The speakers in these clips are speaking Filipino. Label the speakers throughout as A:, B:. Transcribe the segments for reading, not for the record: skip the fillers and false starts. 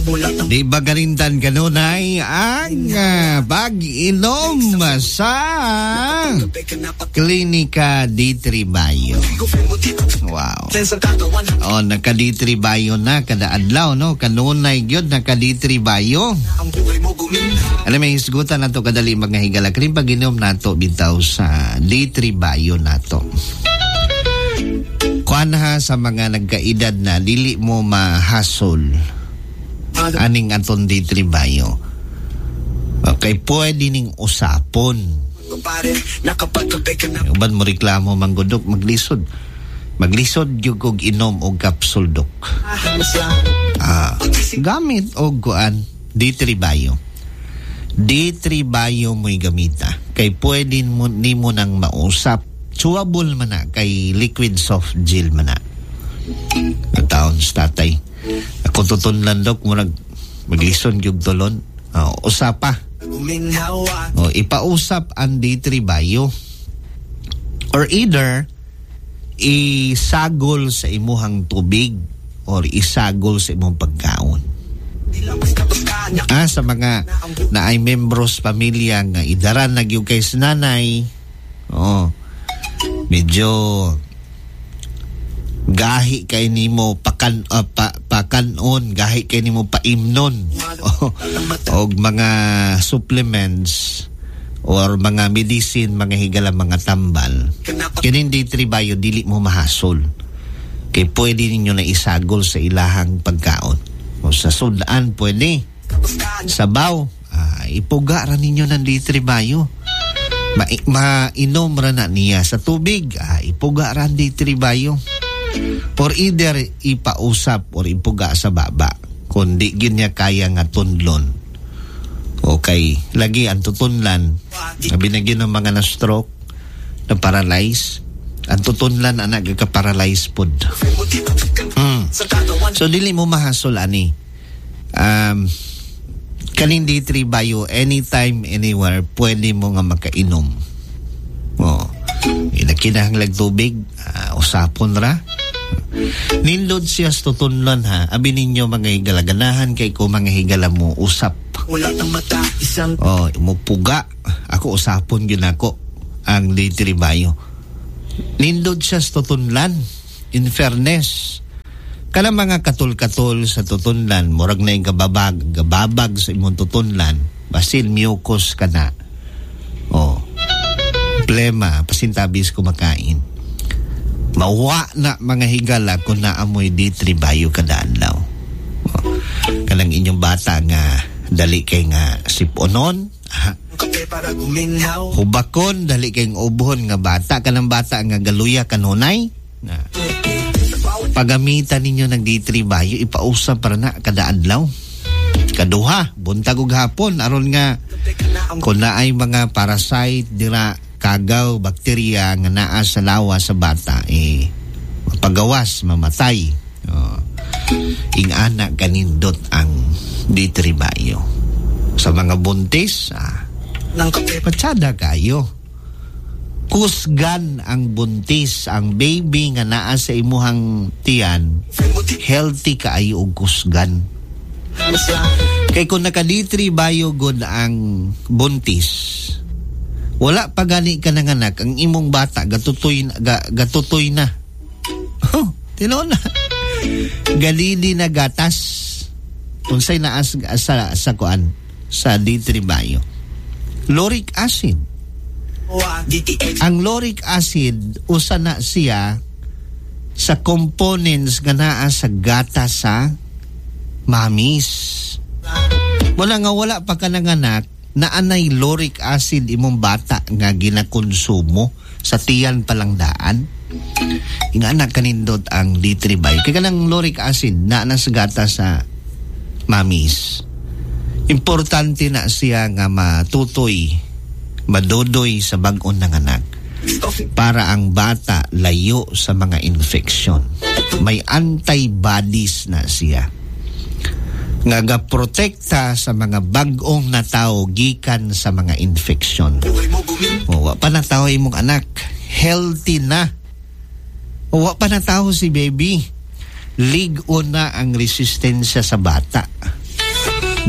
A: Di ba garintan kanunay ang pag-inom sa Klinika D3 Bayo. Wow. Oh, naka D3 Bayo na kada adlaw, no? Kanunay gyud naka D3 Bayo. Alam may hisgutan nato kadali mga higala krim pag-inom nato bitaw sa D3 Bayo nato. Kuan ha sa mga nagkaedad na dili mo mahasol aning aton D3 Bayo. Okay, pwede ning usapon. Uban mo reklamo manggudok maglisod. Maglisod yung kog inom o kapsul dok. Gamit o kuan D3 Bayo. D3 Bayo mo'y gamita. Kay pwede mo nimo nang mausap. Chewable man na kay liquid soft gel man na. Taon sa tatay. Ako tutunlan dok mo maglisod yung tulon. Usapa. Ipausap ang D3 Bayo. Or either isagol sa imuhang tubig or isagol sa imong pagkaon. Sa mga na ay membros pamilya nga idaran nagyug kay nanay, medyo gahi kay nimo pakanon, gahi kay nimo paimnon og mga supplements or mga medicine, mga higala, mga tambal. Kining D3 Bayo dili mo mahasol. Kay pwede ninyo na isagol sa ilahang pagkaon. O sa sudaan pwede. Sabaw, ipuga ra ninyo ng D3 Bayo. Mainom ra na niya sa tubig, ipuga ra ng D3 Bayo. Or either ipausap or ipuga sa baba. Kundi ginya kaya nga tunlon. Okay, lagi ang tutunlan binagyan ng mga na-stroke, na-paralyze. Ang tutunlan ang nagka-paralyze pod. So, dili mo mahasol, ani. Kaning D3 Bayo, anytime, anywhere, pwede mo nga makainom. Kinahanglag tubig, usapon ra. Nindod siya sa tutunlan, ha. Abi ninyo mga higalaganahan kay ko mga higala mo usap. Mupuga. Ako usapon yun ako ang D3 Bayo. Nindod siya sa tutunlan. In fairness, kana mga katul-katul sa tutunlan, murag na yung gababag sa imong tutunlan, basil mucus ka na. Plema, pasintabis kumakain. Mawa na mga higala kung naamoy D3 Bayo kada adlaw. Kanang inyong bata nga dali kay nga siponon, hubakon, dali kay ubon nga bata, kanang bata nga galuya kanunay. Pagamitan ninyo ng D3 Bayo, ipausap para na kada adlaw. Kaduha, buntag ug hapon aron nga kung naay mga parasite dira, kagaw, bakterya nga naa sa lawa sa bata, mapagawas, mamatay. Ingana kanindot ang D3 Bayo. Sa mga buntis, patsada kayo. Kusgan ang buntis, ang baby nga naa sa imuhang tiyan, healthy kaayo og kusgan. Kay kung naka D3 Bayo god ang buntis, wala pa gani ka nanganak, ang imong bata gatutoy na. Tinuod na. Galili na gatas. Unsay naa sa kuan sa D3 Bayo. Lauric acid. Ang lauric acid usa na siya sa components nga naa sa gata sa mamis. Wala pa ka nanganak na anay lauric acid imong bata nga ginakonsumo sa tiyan palang daan. Ingana kanindot ang D3 Bayo. Kaya kanang lauric acid na sa gata sa mamis. Importante na siya nga matutoy, madodoy sa bag-on ng anak para ang bata layo sa mga infeksyon. May antibodies na siya nga gaprotekta sa mga bag-ong na tao gikan sa mga infeksyon. Wa pa na tao imong anak, healthy na. Wa pa na tao si baby, ligo na ang resistensya sa bata.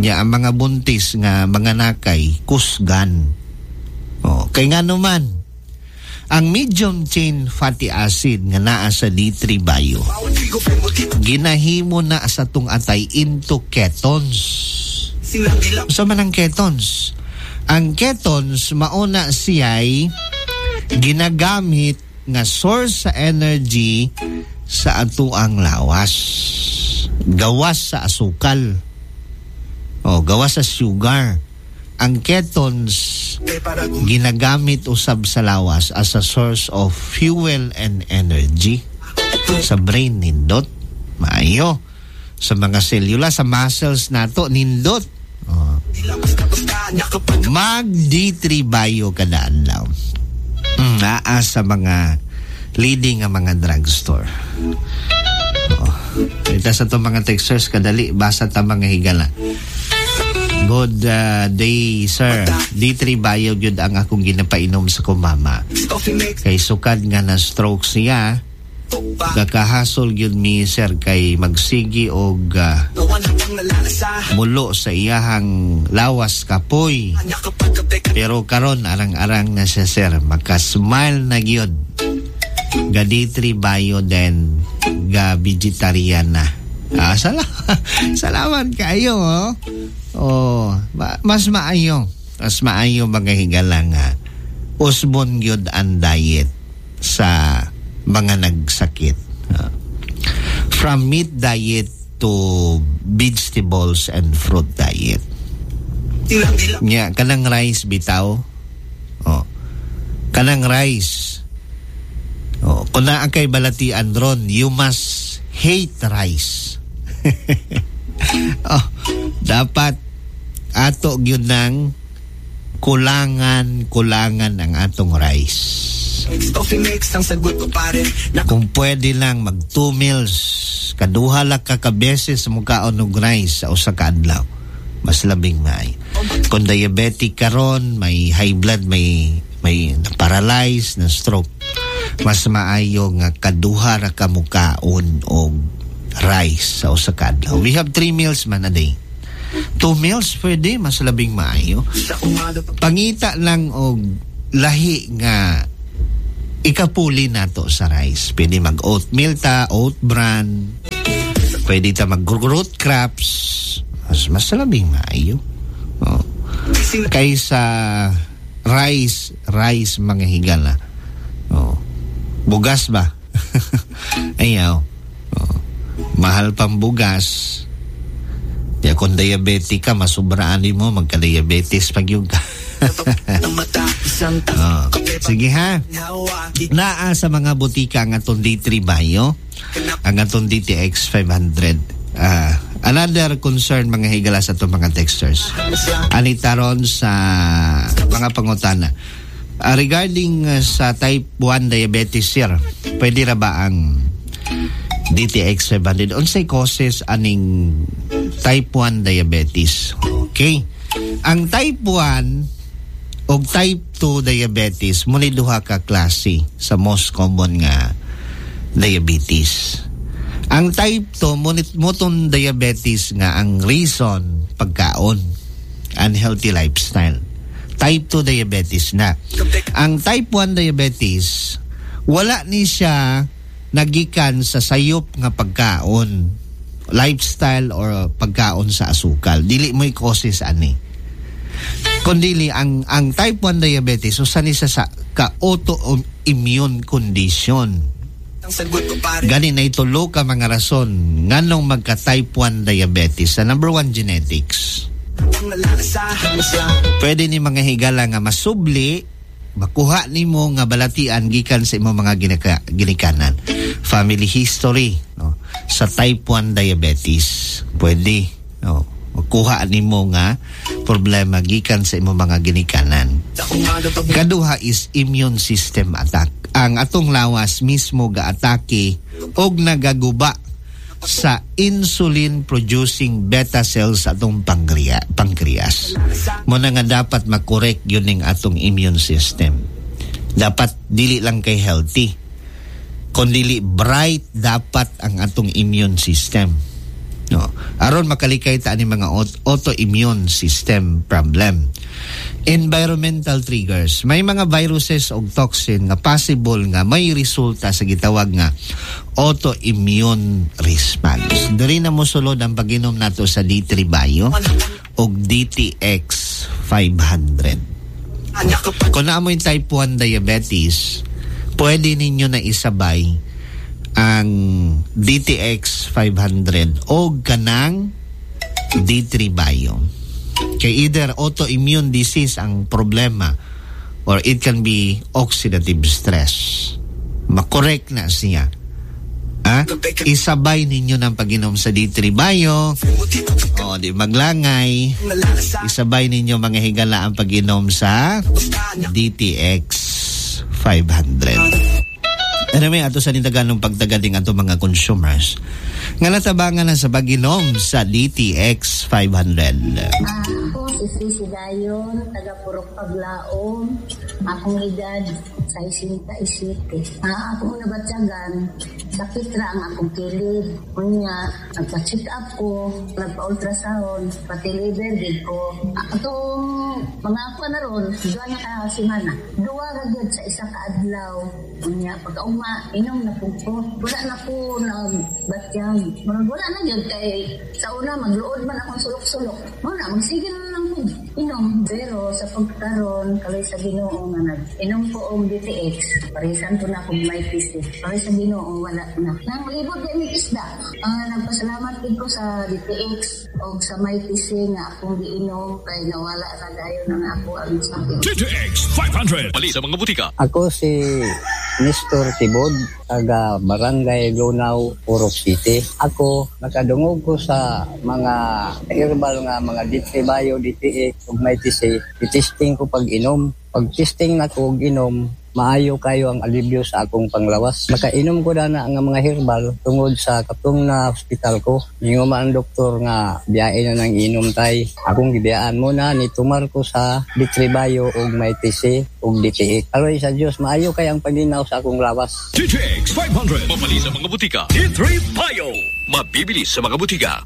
A: Nya ang mga buntis nga mga nakay kusgan. Kay nga naman ang medium chain fatty acid nga naa sa D3 Bio ginahimo na sa tung atay into ketones. So man ang ketones. Ang ketones mauna siya'y ginagamit nga source sa energy sa atuang lawas. Gawas sa asukal. Gawas sa sugar. Ang ketones ginagamit usab sa lawas as a source of fuel and energy sa brain nindot. Maayo. Sa mga selula, sa muscles nato nindot. Mag D3 Bio kada adlaw. Naa sa mga leading nga mga drugstore. Ito sa itong mga texters kadali basa ta mga higala. Good day, sir. D3 Bio yun ang akong ginapainom sa kumama. Kay sukad nga na stroke siya, kakahasol yun mi, sir, kay magsigi og mulo sa iyahang lawas kapoy. Pero karon arang-arang na siya, sir. Makasmile na yun. Ga D3 Bio den ga vegetarian na. Salamat kayo, mas maayo mga higala nga usbon gyud ang diet sa mga nagsakit. From meat diet to vegetables and fruit diet. Kanang rice bitaw. Kanang rice. Kung na ang kay balatian ron, you must hate rice. Dapat ato yun ng kulangan ang atong rice. Kung pwede lang mag 2 meals, kaduha lang kakabeses mo kaon og rice sa usa ka adlaw, mas labing maay. Kung diabetic karon, may high blood, may paralyzed na stroke, mas maayo nga kaduha ra ka mo kaon og rice sa usa ka adlaw. We have 3 meals man a day. 2 meals pwede, mas labing maayo. Pangita lang og lahi nga ikapuli nato sa rice. Pwede mag oatmeal ta, oat bran. Pwede ta mag root crops. Mas labing maayo. Kaysa rice mga higala. Bugas ba? Ayaw. Mahal pang bugas. Kaya kung diabetic ka, masubraan mo, magka-diabetes pag yung ka. Sige ha. Naa sa mga butika ang atong D3 Bio, ang atong DTX 500. Another concern mga higala sa itong mga texters. Anitaron sa mga pangutana. Regarding sa type 1 diabetes, sir, pwede ra ba ang DTX 500? Unsay causes aning type 1 diabetes? Okay. Ang type 1 o type 2 diabetes, muna duha ka klase sa most common nga diabetes. Ang type 2, mutong diabetes nga ang reason, pagkaon, unhealthy lifestyle. Type 2 diabetes na. Ang type 1 diabetes, wala ni siya nagikan sa sayop nga pagkaon, lifestyle or pagkaon sa asukal. Dili mo'y causes ani. Kundili ang type 1 diabetes usa ni sa ka-autoimmune condition. Gani na itulo ka mga rason nganong magka type 1 diabetes. Sa number 1, genetics. Pwede ni mga higala nga masubli, makuha ni mo nga balatian gikan sa imong mga ginikanan. Family history, no? Sa type 1 diabetes, pwede, no? Makuha ni mo nga problema gikan sa imong mga ginikanan. Kaduha is immune system attack. Ang atong lawas mismo ga-atake og nagaguba sa insulin-producing beta cells atong pancreas. Muna nga dapat makorek yun ng atong immune system. Dapat dili lang kay healthy, kundi bright dapat ang atong immune system. No, aron makalikay ta ni mga autoimmune system problem. Environmental triggers. May mga viruses o toxin nga possible nga may resulta sa gitawag nga autoimmune response. Diri na mosulod ang pag-inom nato sa D3 Bio o DTX 500. Kung naamoy type 1 diabetes, pwede ninyo na isabay ang DTX 500 o ganang D3 Bio. Kay either autoimmune disease ang problema or it can be oxidative stress. Makorek na siya. Isabay ninyo ng pag-inom sa D3 Bio. O, di maglangay. Isabay ninyo mga higala ang pag-inom sa DTX 500. Ano may ato sa nitaganong pagtagading ato mga consumers nga natabangan na sa pag-inom sa DTX 500.
B: Ako si Tracy Dayon, taga Purok Paglaom. Akong edad sa 67. Akong nabatyagan, sakit ra ang akong kilid. Kunya, nagpa-check up ko, nagpa-ultrasound, pati liver din ko. Atong mga ako na ron, duwa na kasimana. Duwa ra gyud sa isa ka adlaw. Kunya, pagkauma, inom na po ko. Wala na po nagbatyang. Wala na yun kay sa una magluod man akong sulok-sulok. Muna, magsigil na lang po. Inom. Pero sa pagkaroon, kalay sa Ginoo nga inom po ang DTX. Parisan po na akong may PC. Kalay sa Ginoo, wala na. Nang libot din may isda. Nagpasalamat din ko sa DTX o sa may PC nga akong giinom kay nawala na dayo ng ako ang sakit.
C: DTX 500. Pali sa mga butika.
D: Ako si Nestor Tibod, taga Barangay Lunao, Purok City. Ako, nakadungog ko sa mga herbal nga mga D3 Bio, DTX, ug may TC. I-testing ko pag-inom. Pag-testing na ko inom, maayo kayo ang alibyo sa akong panglawas. Nakainom ko na nga mga herbal tungod sa katong na hospital ko. Yung ang doktor nga biyain na nang inom tay. Akong gibiyaan muna ni tumar ko sa D3 Bio ug may TC ug DTX. Aroy sa Dios, maayo kay ang paglinaw sa akong lawas.
C: DTX 500. Mapali sa mga butika. D3 Bio. Mabibili sa mga butika.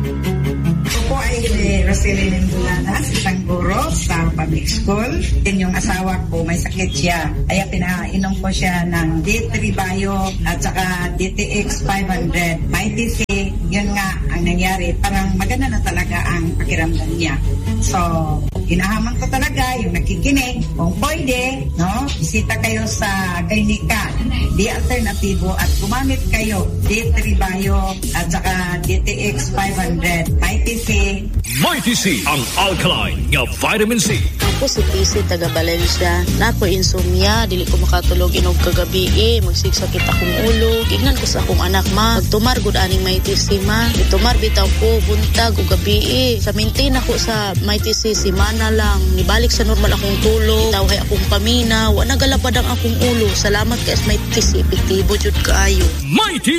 E: Ako ay Roselyn Endulana, isang guro sa public school. Din yung asawa ko, may sakit siya. Kaya pinainom ko siya ng D3 Bio at saka DTX 500. May TC, yun nga ang nangyari. Parang maganda na talaga ang pakiramdam niya. So, hinahaman ko talaga yung nakikinig. Kung pwede, no, bisita kayo sa klinika. Di alternatibo at gumamit kayo D3 Bio at saka DTX 500. May TC.
C: May TC, ang alkaline nga vitamin C.
F: Ako si PC taga Valencia. Nako insomnia, dili ko makatulog inog kagabi. Magsigsakit akong ulo. Gignan ko sa akong anak ma. Magtumar gud aning may TC ma. Itumar bitaw ko buntag ug gabi. Sa maintain ako sa may TC semana lang. Nibalik sa normal akong tulog. Tawhay akong pamina. Wa nagalabad ang akong ulo. Salamat kay may TC epektibo jud kaayo.
C: May TC